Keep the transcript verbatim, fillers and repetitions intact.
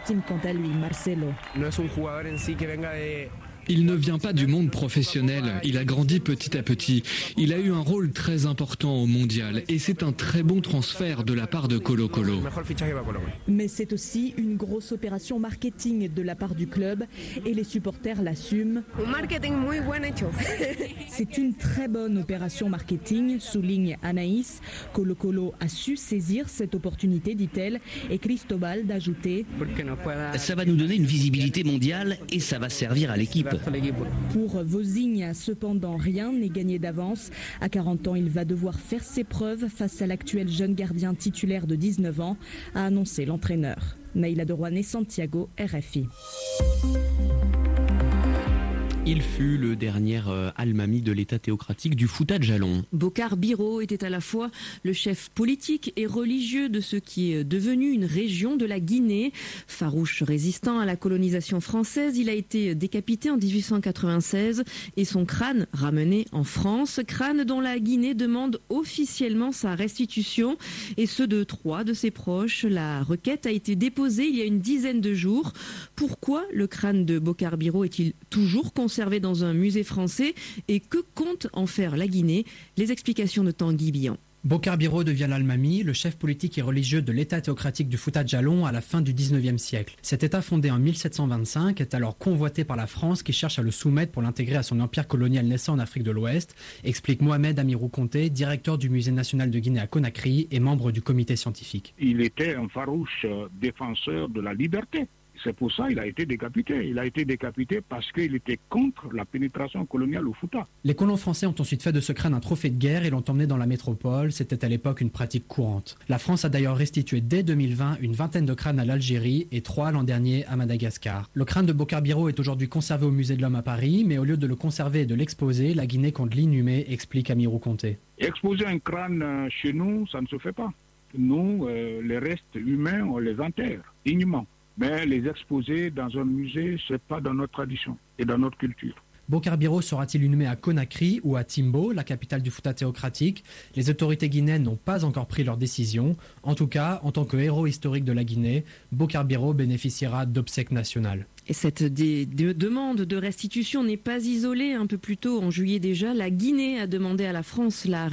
estime quant à lui Marcelo. Il ne vient pas du monde professionnel, il a grandi petit à petit. Il a eu un rôle très important au mondial et c'est un très bon transfert de la part de Colo-Colo. Mais c'est aussi une grosse opération marketing de la part du club et les supporters l'assument. C'est une très bonne opération marketing, souligne Anaïs. Colo-Colo a su saisir cette opportunité, dit-elle, et Cristobal d'ajouter: ça va nous donner une visibilité mondiale et ça va servir à l'équipe. Pour Vozinha, cependant, rien n'est gagné d'avance. À quarante ans, il va devoir faire ses preuves face à l'actuel jeune gardien titulaire de dix-neuf ans, a annoncé l'entraîneur. Naïla de Rouanet, Santiago, R F I. Il fut le dernier euh, almami de l'État théocratique du Fouta Djallon. Bokar Biro était à la fois le chef politique et religieux de ce qui est devenu une région de la Guinée. Farouche résistant à la colonisation française, il a été décapité en dix-huit cent quatre-vingt-seize et son crâne ramené en France. Crâne dont la Guinée demande officiellement sa restitution et ceux de trois de ses proches. La requête a été déposée il y a une dizaine de jours. Pourquoi le crâne de Bokar Biro est-il toujours conservé conservé dans un musée français et que compte en faire la Guinée? Les explications de Tanguy Bihan. Bokar Biro devient l'Almami, le chef politique et religieux de l'État théocratique du Fouta Djallon à la fin du dix-neuvième siècle. Cet État fondé en mille sept cent vingt-cinq est alors convoité par la France qui cherche à le soumettre pour l'intégrer à son empire colonial naissant en Afrique de l'Ouest, explique Mohamed Amirou Conté, directeur du Musée national de Guinée à Conakry et membre du comité scientifique. Il était un farouche défenseur de la liberté. C'est pour ça qu'il a été décapité. Il a été décapité parce qu'il était contre la pénétration coloniale au Fouta. Les colons français ont ensuite fait de ce crâne un trophée de guerre et l'ont emmené dans la métropole. C'était à l'époque une pratique courante. La France a d'ailleurs restitué dès deux mille vingt une vingtaine de crânes à l'Algérie et trois l'an dernier à Madagascar. Le crâne de Bokar Biro est aujourd'hui conservé au Musée de l'Homme à Paris, mais au lieu de le conserver et de l'exposer, la Guinée compte l'inhumer, explique Amirou Conté. Exposer un crâne chez nous, ça ne se fait pas. Nous, euh, les restes humains, on les enterre dignement. Mais les exposer dans un musée, ce n'est pas dans notre tradition et dans notre culture. Bokar Biro sera-t-il inhumé à Conakry ou à Timbo, la capitale du Fouta théocratique? Les autorités guinéennes n'ont pas encore pris leur décision. En tout cas, en tant que héros historique de la Guinée, Bokar Biro bénéficiera d'obsèques nationales. Et cette dé- de demande de restitution n'est pas isolée. Un peu plus tôt, en juillet déjà, la Guinée a demandé à la France la